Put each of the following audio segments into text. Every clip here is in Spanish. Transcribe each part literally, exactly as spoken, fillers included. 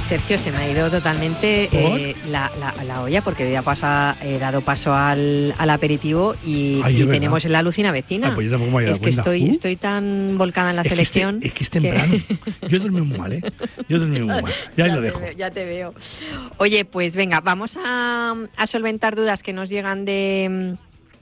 Sergio, se me ha ido totalmente eh, la, la, la olla porque ya pasa, he dado paso al, al aperitivo y, Ay, y tenemos la Lucina vecina. Ah, pues yo tampoco me había dado es que cuenta. estoy, Uh. estoy tan volcada en la es selección. Que este, es que es temprano. Que... Yo dormí muy mal, ¿eh? Yo dormí muy mal. Ya, ya lo dejo. Veo, ya te veo. Oye, pues venga, vamos a, a solventar dudas que nos llegan de...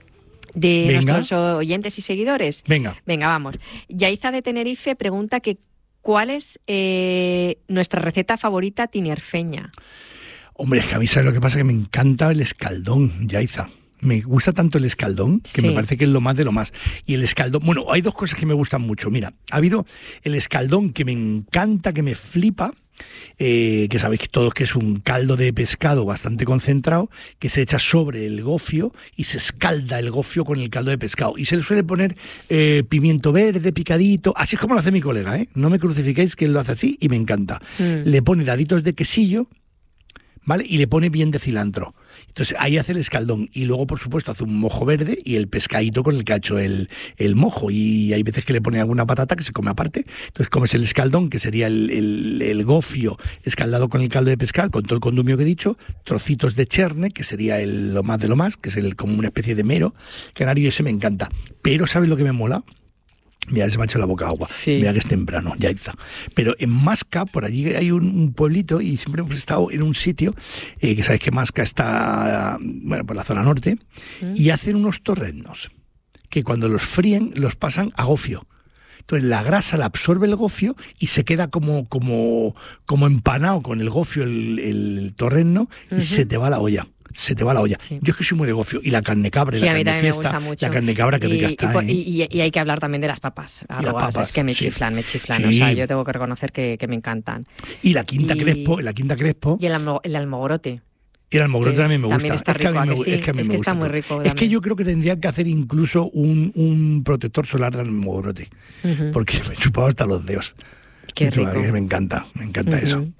de Venga. nuestros oyentes y seguidores. Venga. Venga, vamos. Yaiza de Tenerife pregunta que ¿cuál es eh, nuestra receta favorita tinerfeña? Hombre, es que a mí sabe lo que pasa, que me encanta el escaldón, Yaiza. Me gusta tanto el escaldón que sí. me parece que es lo más de lo más. Y el escaldón, bueno, hay dos cosas que me gustan mucho. Mira, ha habido el escaldón que me encanta, que me flipa, eh, que sabéis todos que es un caldo de pescado bastante concentrado, que se echa sobre el gofio y se escalda el gofio con el caldo de pescado. Y se le suele poner eh, pimiento verde, picadito, así es como lo hace mi colega, ¿eh? No me crucifiquéis, que él lo hace así y me encanta. Mm. Le pone daditos de quesillo, ¿vale? Y le pone bien de cilantro. Entonces ahí hace el escaldón y luego por supuesto hace un mojo verde y el pescadito con el que ha hecho el, el mojo, y hay veces que le pone alguna patata que se come aparte. Entonces comes el escaldón, que sería el, el, el gofio escaldado con el caldo de pescado, con todo el condumio que he dicho, trocitos de cherne, que sería el, lo más de lo más, que es el, como una especie de mero canario, y ese me encanta. Pero ¿sabes lo que me mola? Mira, se me ha hecho la boca agua. Sí. Mira que es temprano, Yaiza. Pero en Masca, por allí hay un, un pueblito, y siempre hemos estado en un sitio, eh, que sabéis que Masca está, bueno, por la zona norte, ¿Mm? Y hacen unos torreznos, que cuando los fríen, los pasan a gofio. Entonces la grasa la absorbe el gofio y se queda como, como, como empanado con el gofio el, el torrezno, uh-huh. Y se te va la olla. Se te va la olla. Sí. Yo es que soy muy de gofio. Y la carne cabra, sí, la carne fiesta, me gusta mucho. La carne cabra que y, rica está. Y, y, y hay que hablar también de las papas. Arrogas, las papas, es que me sí. chiflan, me chiflan. Sí. O sea, yo tengo que reconocer que, que me encantan. Y la quinta y, crespo, la quinta crespo. Y el, almo, el almogrote. Y el almogrote también me gusta. También está rico, es que a mí me, sí? es que a mí es me que gusta está muy rico. También. Es que yo creo que tendrían que hacer incluso un, un protector solar del almogrote. Uh-huh. Porque me he chupado hasta los dedos. Qué rico. Me encanta, me encanta uh-huh. eso.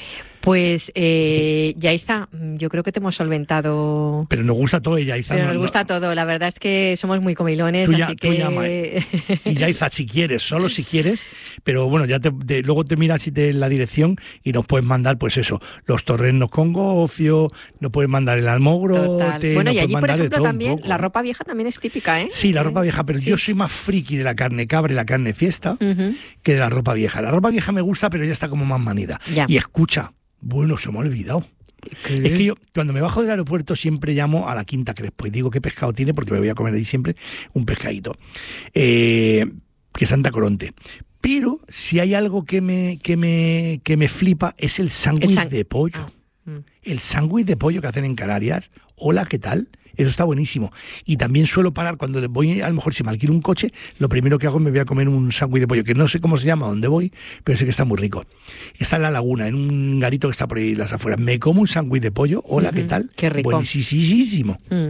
Pues, eh, Yaiza, yo creo que te hemos solventado... Pero nos gusta todo, Yaiza. Pero no, nos gusta no. todo, la verdad es que somos muy comilones, tú ya, así tú que... Llama, ¿eh? Y Yaiza, si quieres, solo si quieres, pero bueno, ya te, te, luego te miras si te la dirección y nos puedes mandar, pues eso, los torreznos con gofio, nos puedes mandar el almogrote... Bueno, y allí, por ejemplo, todo también, la ropa vieja también es típica, ¿eh? Sí, la ropa vieja, pero sí. Yo soy más friki de la carne cabra y la carne fiesta uh-huh. que de la ropa vieja. La ropa vieja me gusta, pero ya está como más manida. Ya. Y escucha... Bueno, se me ha olvidado. ¿Qué? Es que yo, cuando me bajo del aeropuerto, siempre llamo a la Quinta Crespo y digo qué pescado tiene, porque me voy a comer ahí siempre un pescadito. Eh, que es Santa Coronte. Pero si hay algo que me, que me, que me flipa, es el sándwich sang- de pollo. Ah. Mm. El sándwich de pollo que hacen en Canarias. Hola, ¿qué tal? Eso está buenísimo. Y también suelo parar cuando voy, a lo mejor si me alquilo un coche, lo primero que hago es me voy a comer un sándwich de pollo, que no sé cómo se llama, dónde voy, pero sé que está muy rico. Está en la laguna, en un garito que está por ahí las afueras. Me como un sándwich de pollo. Hola, uh-huh. ¿Qué tal? Qué rico. Buenísimo. Mm.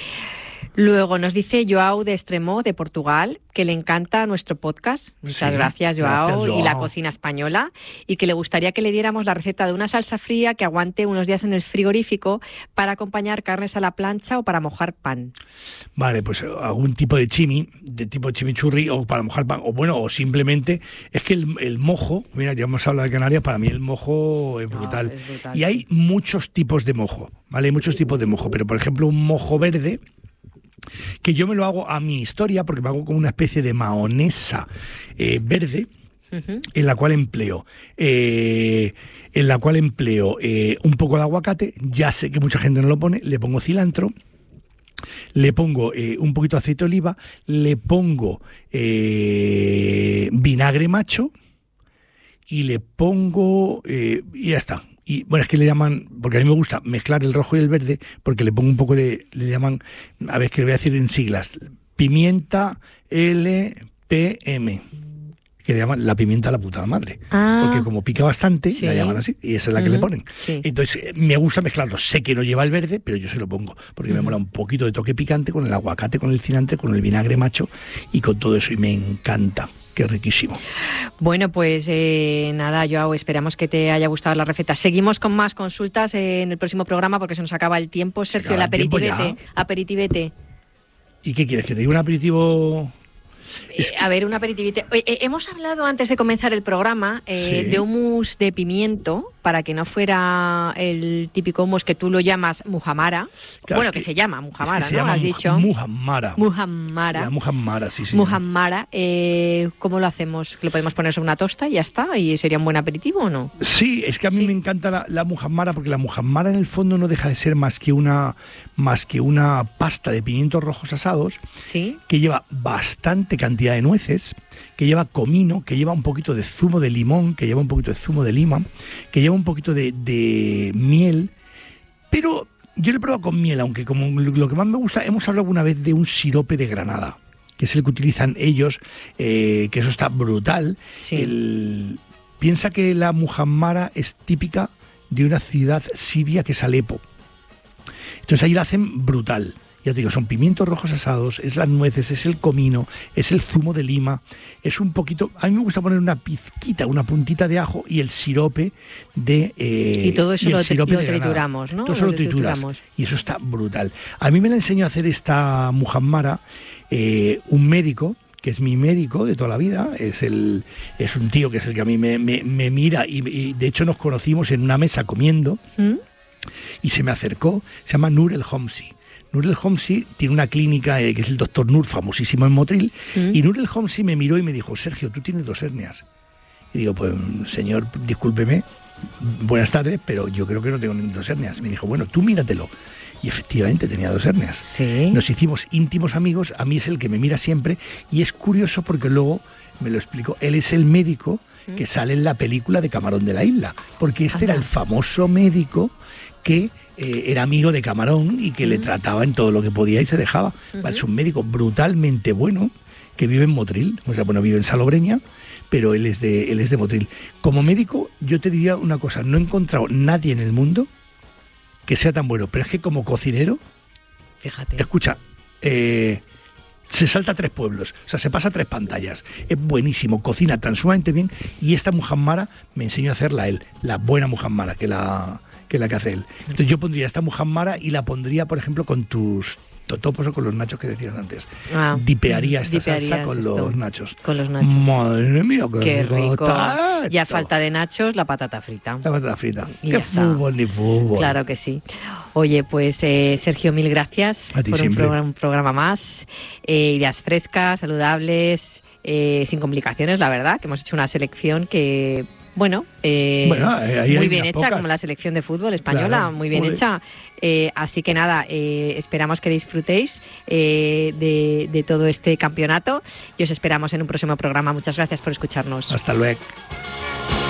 Luego nos dice Joao de Extremo, de Portugal, que le encanta nuestro podcast. Muchas sí, gracias, Joao, gracias, Joao, y la cocina española, y que le gustaría que le diéramos la receta de una salsa fría que aguante unos días en el frigorífico para acompañar carnes a la plancha o para mojar pan. Vale, pues algún tipo de chimi, de tipo chimichurri, o para mojar pan, o bueno, o simplemente, es que el, el mojo, mira, ya hemos hablado de Canarias, para mí el mojo es brutal. No, es brutal y sí. Hay muchos tipos de mojo, ¿vale? Hay muchos tipos de mojo, pero por ejemplo un mojo verde, que yo me lo hago a mi historia, porque me hago como una especie de mahonesa eh, verde, uh-huh. en la cual empleo eh, en la cual empleo eh, un poco de aguacate. Ya sé que mucha gente no lo pone, le pongo cilantro, le pongo eh, un poquito de aceite de oliva, le pongo eh, vinagre macho y le pongo eh, y ya está. Y bueno, es que le llaman, porque a mí me gusta mezclar el rojo y el verde, porque le pongo un poco de, le llaman, a ver, que le voy a decir en siglas, pimienta L P M, que le llaman la pimienta a la puta madre. Ah, porque como pica bastante, sí. La llaman así, y esa es la uh-huh. que le ponen. Sí. Entonces, me gusta mezclarlo. Sé que no lleva el verde, pero yo se lo pongo, porque uh-huh. me mola un poquito de toque picante con el aguacate, con el cilantro, con el vinagre macho y con todo eso, y me encanta. Qué riquísimo. Bueno, pues eh, nada, Joao, esperamos que te haya gustado la receta. Seguimos con más consultas en el próximo programa porque se nos acaba el tiempo. Sergio, el aperitivete, aperitivete. ¿Y qué quieres? ¿Que te diga un aperitivo? Es que... A ver, un aperitivite. Oye, eh, hemos hablado antes de comenzar el programa eh, sí. de hummus de pimiento, para que no fuera el típico hummus que tú lo llamas muhammara. Claro, bueno, que, que se llama muhammara, es que se ¿no? Llama Has mu- dicho. Muhammara. Muhammara. La muhammara, sí, sí. Muhammara. Eh, ¿Cómo lo hacemos? ¿Lo podemos poner sobre una tosta y ya está? ¿Y sería un buen aperitivo o no? Sí, es que a mí sí. me encanta la, la muhammara, porque la muhammara en el fondo no deja de ser más que una, más que una pasta de pimientos rojos asados, sí. que lleva bastante cantidad de nueces, que lleva comino, que lleva un poquito de zumo de limón, que lleva un poquito de zumo de lima, que lleva un poquito de, de miel, pero yo lo he probado con miel, aunque como lo que más me gusta, hemos hablado alguna vez de un sirope de granada, que es el que utilizan ellos, eh, que eso está brutal. Sí. El, piensa que la muhammara es típica de una ciudad siria que es Alepo. Entonces ahí la hacen brutal. Ya te digo, son pimientos rojos asados, es las nueces, es el comino, es el zumo de lima, es un poquito... A mí me gusta poner una pizquita, una puntita de ajo y el sirope de... Eh, y todo eso y lo, tri- lo trituramos, ¿no? Todo eso lo, lo trituras trituramos. Y eso está brutal. A mí me la enseñó a hacer esta muhammara eh, un médico, que es mi médico de toda la vida, es el es un tío que es el que a mí me, me, me mira y, y de hecho nos conocimos en una mesa comiendo ¿Mm? Y se me acercó, se llama Nur El Homsi. Nur El Homsi tiene una clínica eh, que es el doctor Nur, famosísimo en Motril, ¿Mm? Y Nur El Homsi me miró y me dijo, Sergio, tú tienes dos hernias. Y digo, pues señor, discúlpeme, buenas tardes, pero yo creo que no tengo dos hernias. Me dijo, bueno, tú míratelo. Y efectivamente tenía dos hernias. ¿Sí? Nos hicimos íntimos amigos, a mí es el que me mira siempre, y es curioso porque luego me lo explicó, él es el médico que sale en la película de Camarón de la Isla, porque este Anda. Era el famoso médico que eh, era amigo de Camarón y que uh-huh. le trataba en todo lo que podía y se dejaba. Uh-huh. Es un médico brutalmente bueno que vive en Motril, o sea, bueno, vive en Salobreña, pero él es de él es de Motril. Como médico, yo te diría una cosa, no he encontrado nadie en el mundo que sea tan bueno, pero es que como cocinero, fíjate, escucha, eh, se salta tres pueblos, o sea, se pasa tres pantallas, es buenísimo, cocina tan sumamente bien, y esta muhammara me enseñó a hacerla él, la buena muhammara, que la que la que hace él. Entonces yo pondría esta muhammara y la pondría, por ejemplo, con tus totopos o con los nachos que decías antes. Ah, dipearía esta salsa con esto, los nachos. Con los nachos. Madre mía, qué, qué rico. Está ya falta de nachos, la patata frita. La patata frita. Y qué fútbol ni fútbol. Claro que sí. Oye, pues eh, Sergio, mil gracias a ti por siempre. Un, programa, un programa más. Eh, ideas frescas, saludables, eh, sin complicaciones, la verdad, que hemos hecho una selección que... Bueno, eh, bueno ahí muy hay bien hecha, pocas. Como la selección de fútbol española, claro, muy bien joder. hecha. Eh, así que nada, eh, esperamos que disfrutéis eh, de, de todo este campeonato y os esperamos en un próximo programa. Muchas gracias por escucharnos. Hasta luego.